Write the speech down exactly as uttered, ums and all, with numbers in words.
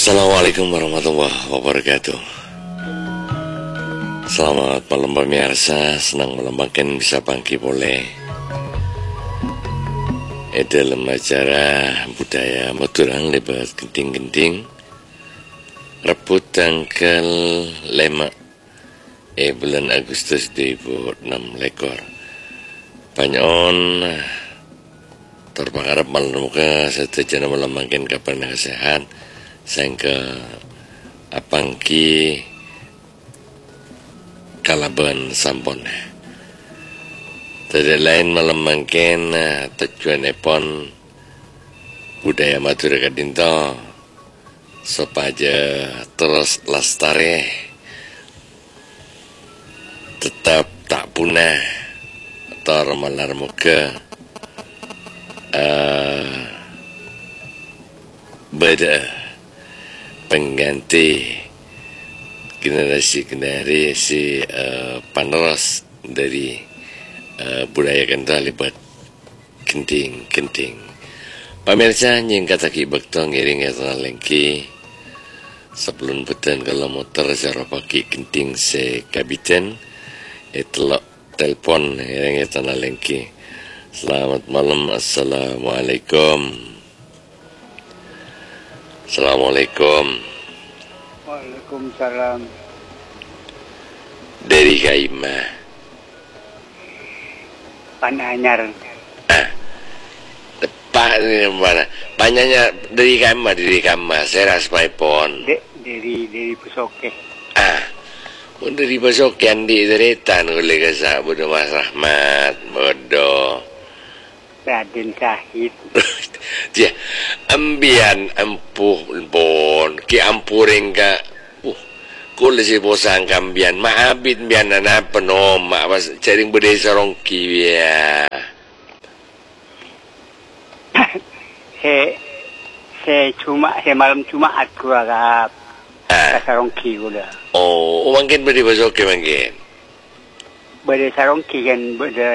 Assalamualaikum warahmatullahi wabarakatuh. Selamat malam pemirsa, senang melambangkan bisa pangki boleh. E dalam acara budaya Madurang lebat genting-genting Rabu tanggal lima e bulan Agustus dua ribu enam lekor. Panyon terpangarap malam muka setelah melambangkan kapan kesehatan sehingga apangki kalaban sampun. Tidak lain melambangkan tujuan epon budaya Madura Kadinto supaya terus lestari, tetap tak punah atau malar muka uh, beda pengganti generasi-generasi uh, penerus dari uh, budaya kental lebat kenting-kenting. Pemirsa yang kata ki bakto ngiring ya tanah lengki sebelum beten kalau motor cara pakai kenting se kabiten itu telepon ngiring ya tanah lengki. Selamat malam, assalamualaikum. Assalamualaikum. Waalaikumsalam. Dari Kaima. Pananyar. Ah, tepat ni mana? Pananya dari Kaima, dari Kaima. Saya rasa pon. De, dari dari Pusoke. Ah, pun dari Pusoke andi deretan oleh kasa bodoh Mas Rahmat, bodoh. Raden Syahid. Dia ambian ampuh pon ki ampuring ka uh kul si bosang kambian maabit bian na penom ma pas caring bede sarong ki ya he he cuma he malam Jumat gua kap ah. sarong ki gula. Oh, mungkin bede basoke mungkin Bede sarong ki kan bede